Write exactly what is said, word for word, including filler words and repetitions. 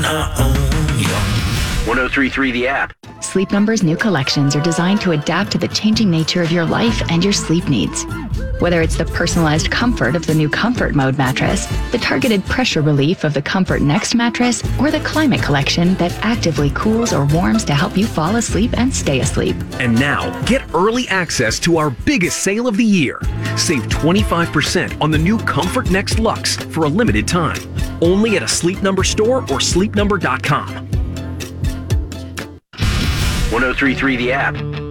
our own young. one oh three point three The App. Sleep Number's new collections are designed to adapt to the changing nature of your life and your sleep needs. Whether it's the personalized comfort of the new Comfort Mode mattress, the targeted pressure relief of the Comfort Next mattress, or the Climate Collection that actively cools or warms to help you fall asleep and stay asleep. And now, get early access to our biggest sale of the year. Save twenty-five percent on the new Comfort Next Luxe for a limited time. Only at a Sleep Number store or sleep number dot com. one oh three point three The App.